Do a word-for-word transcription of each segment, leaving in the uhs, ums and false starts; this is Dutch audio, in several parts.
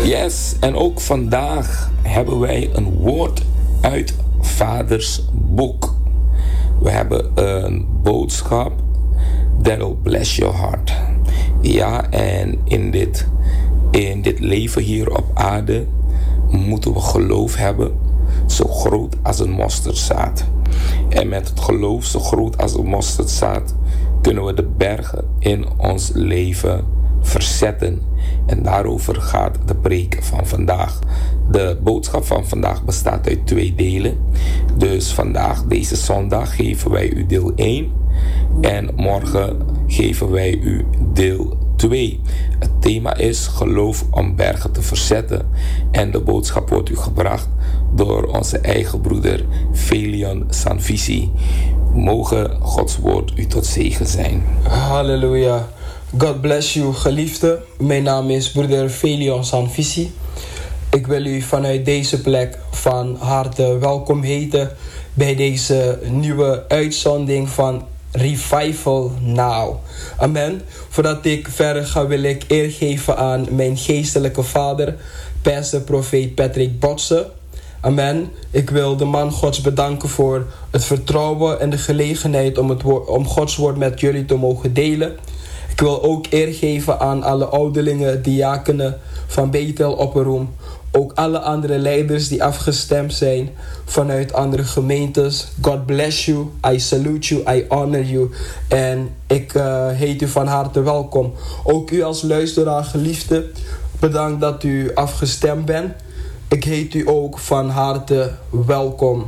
Yes, en ook vandaag hebben wij een woord uit Vaders boek. We hebben een boodschap that will bless your heart. Ja, en in dit, in dit leven hier op aarde moeten we geloof hebben zo groot als een mosterdzaad. En met het geloof zo groot als een mosterdzaad kunnen we de bergen in ons leven verzetten. En daarover gaat de preek van vandaag. De boodschap van vandaag bestaat uit twee delen. Dus vandaag, deze zondag, geven wij u deel één. En morgen geven wij u deel twee. Het thema is geloof om bergen te verzetten. En de boodschap wordt u gebracht door onze eigen broeder Felion Sanvisi. Mogen Gods woord u tot zegen zijn. Halleluja. God bless you, geliefde. Mijn naam is broeder Felion Sanvisi. Ik wil u vanuit deze plek van harte welkom heten bij deze nieuwe uitzending van Revival Now. Amen. Voordat ik verder ga, wil ik eer geven aan mijn geestelijke vader, pastor profeet Patrick Botsen. Amen. Ik wil de man Gods bedanken voor het vertrouwen en de gelegenheid om, het woord, om Gods woord met jullie te mogen delen. Ik wil ook eer geven aan alle ouderlingen, diakenen van Bethel Opperoem. Ook alle andere leiders die afgestemd zijn vanuit andere gemeentes. God bless you. I salute you. I honor you. En ik uh, heet u van harte welkom. Ook u als luisteraar, geliefde, bedankt dat u afgestemd bent. Ik heet u ook van harte welkom.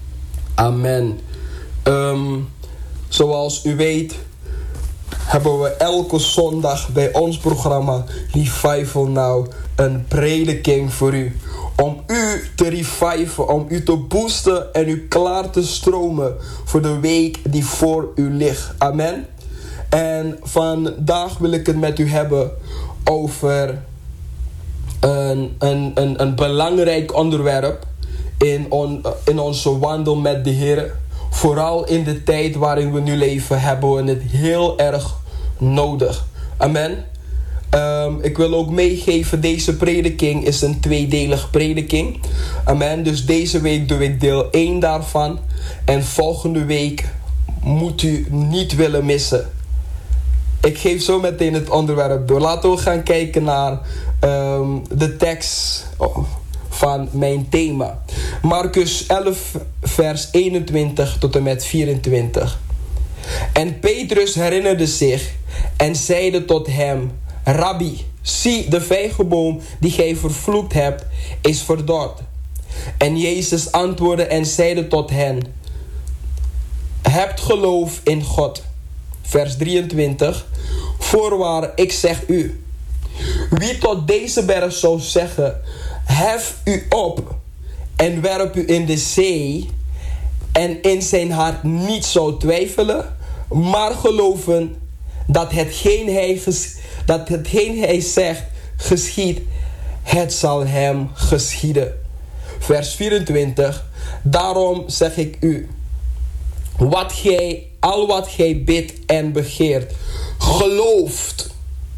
Amen. Um, zoals u weet hebben we elke zondag bij ons programma Revival Now een prediking voor u. Om u te reviven, om u te boosten en u klaar te stromen voor de week die voor u ligt. Amen. En vandaag wil ik het met u hebben over een, een, een, een belangrijk onderwerp in, on, in onze wandel met de Heer. Vooral in de tijd waarin we nu leven hebben we het heel erg nodig. Amen. Um, ik wil ook meegeven, deze prediking is een tweedelige prediking. Amen. Dus deze week doe ik deel één daarvan. En volgende week moet u niet willen missen. Ik geef zo meteen het onderwerp door. Laten we gaan kijken naar um, de tekst van mijn thema. Marcus elf vers eenentwintig tot en met vierentwintig. En Petrus herinnerde zich en zeide tot hem: Rabbi, zie, de vijgenboom die gij vervloekt hebt, is verdord. En Jezus antwoordde en zeide tot hen: hebt geloof in God. Vers drieëntwintig. Voorwaar, ik zeg u, wie tot deze berg zou zeggen: hef u op en werp u in de zee, en in zijn hart niet zou twijfelen, maar geloven dat hetgeen hij, ges- dat hetgeen hij zegt geschiedt, het zal hem geschieden. Vers vierentwintig. Daarom zeg ik u, wat gij, al wat gij bidt en begeert, gelooft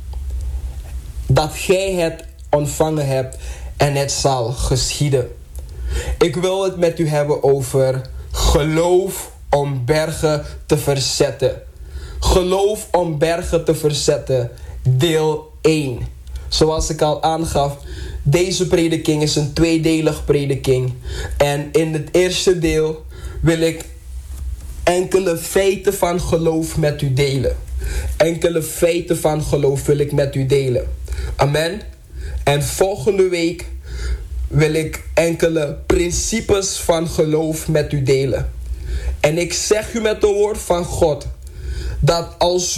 dat gij het ontvangen hebt en het zal geschieden. Ik wil het met u hebben over geloof om bergen te verzetten. Geloof om bergen te verzetten, deel één. Zoals ik al aangaf, deze prediking is een tweedelig prediking. En in het eerste deel wil ik enkele feiten van geloof met u delen. Enkele feiten van geloof wil ik met u delen. Amen. En volgende week wil ik enkele principes van geloof met u delen. En ik zeg u met de woord van God dat als